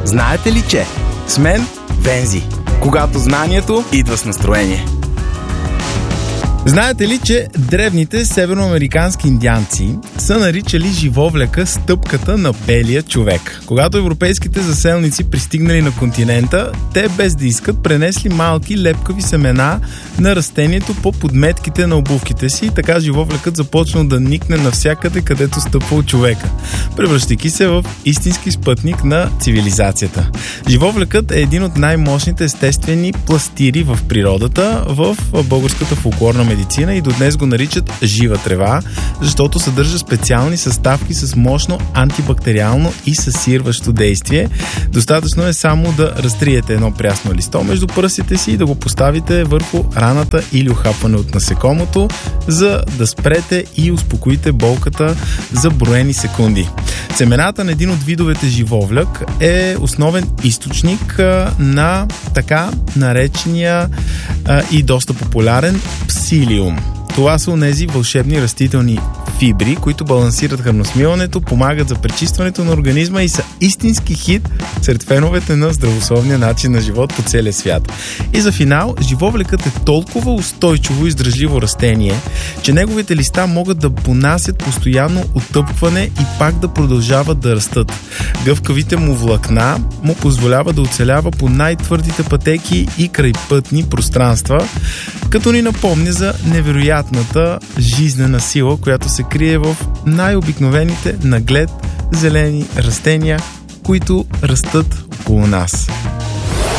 Знаете ли, че с мен Вензи, когато знанието идва с настроение. Знаете ли, че древните северноамерикански индианци са наричали живовляка стъпката на белия човек? Когато европейските заселници пристигнали на континента, те без да искат пренесли малки лепкави семена на растението по подметките на обувките си и така живовлякът започнал да никне навсякъде, където стъпвал човека, превръщайки се в истински спътник на цивилизацията. Живовлякът е един от най-мощните естествени пластири в природата, в българската фолклорна медицина и до днес го наричат жива трева, защото съдържа специални съставки с мощно антибактериално и съсирващо действие. Достатъчно е само да разтриете едно прясно листо между пръстите си и да го поставите върху раната или ухапване от насекомото, за да спрете и успокоите болката за броени секунди. Семената на един от видовете живовляк е основен източник на така наречения и доста популярен псилиум. Това са онези вълшебни растителни фибри, които балансират храносмилането, помагат за пречистването на организма и са истински хит сред феновете на здравословния начин на живот по целия свят. И за финал, живовлякът е толкова устойчиво и издръжливо растение, че неговите листа могат да понасят постоянно оттъпване и пак да продължават да растат. Гъвкавите му влакна му позволява да оцелява по най-твърдите пътеки и крайпътни пространства, като ни напомня за невероятната жизнена сила, която се крие в най-обикновените наглед зелени растения, които растат около нас.